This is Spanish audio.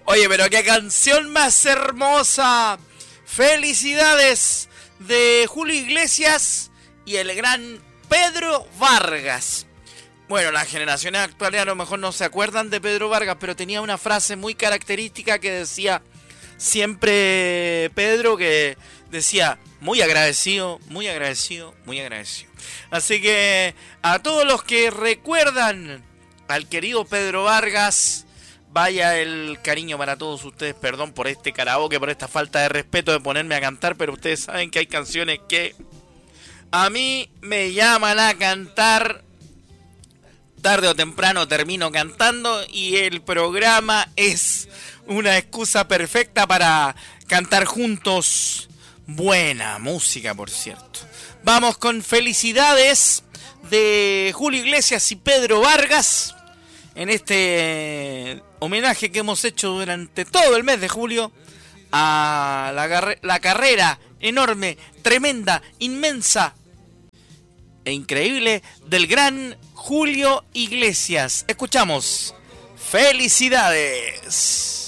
Oye, pero qué canción más hermosa. Felicidades de Julio Iglesias y el gran Pedro Vargas. Bueno, las generaciones actuales a lo mejor no se acuerdan de Pedro Vargas, pero tenía una frase muy característica que decía siempre Pedro, que decía muy agradecido, muy agradecido, muy agradecido. Así que a todos los que recuerdan al querido Pedro Vargas, vaya el cariño para todos ustedes. Perdón por este karaoke, por esta falta de respeto de ponerme a cantar, pero ustedes saben que hay canciones que a mí me llaman a cantar. Tarde o temprano termino cantando y el programa es una excusa perfecta para cantar juntos buena música, por cierto. Vamos con Felicidades de Julio Iglesias y Pedro Vargas en este homenaje que hemos hecho durante todo el mes de julio a la carrera enorme, tremenda, inmensa e increíble del gran Julio Iglesias. Escuchamos Felicidades.